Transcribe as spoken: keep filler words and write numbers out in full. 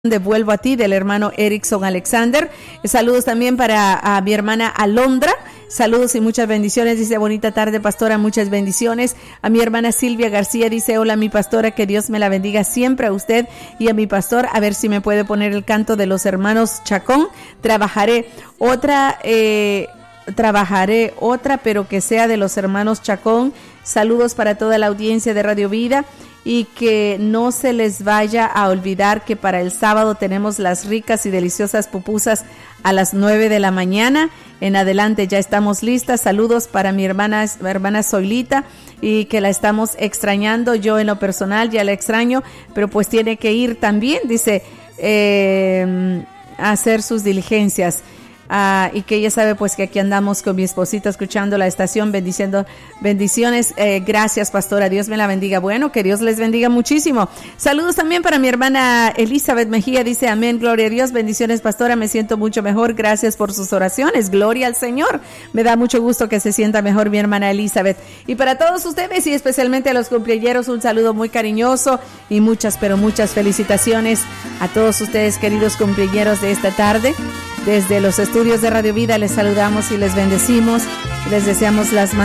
Devuelvo a ti, del hermano Erickson Alexander. Saludos también para a mi hermana Alondra. Saludos y muchas bendiciones. Dice, bonita tarde, pastora, muchas bendiciones. A mi hermana Silvia García dice, hola mi pastora, que Dios me la bendiga siempre a usted y a mi pastor. A ver si me puede poner el canto de los hermanos Chacón. Trabajaré otra, eh, trabajaré otra, pero que sea de los hermanos Chacón. Saludos para toda la audiencia de Radio Vida. Y que no se les vaya a olvidar que para el sábado tenemos las ricas y deliciosas pupusas a las nueve de la mañana. En adelante ya estamos listas. Saludos para mi hermana, mi hermana Zoilita, y que la estamos extrañando. Yo en lo personal ya la extraño, pero pues tiene que ir también, dice, eh, a hacer sus diligencias. Uh, y que ella sabe pues que aquí andamos con mi esposita escuchando la estación, bendiciendo, bendiciones, eh, gracias pastora, Dios me la bendiga. Bueno, que Dios les bendiga muchísimo. Saludos también para mi hermana Elizabeth Mejía, dice amén, gloria a Dios, bendiciones pastora, me siento mucho mejor, gracias por sus oraciones, gloria al Señor, me da mucho gusto que se sienta mejor mi hermana Elizabeth. Y para todos ustedes y especialmente a los cumpleañeros, un saludo muy cariñoso y muchas, pero muchas felicitaciones a todos ustedes queridos cumpleañeros de esta tarde. Desde los estudios de Radio Vida les saludamos y les bendecimos, les deseamos las más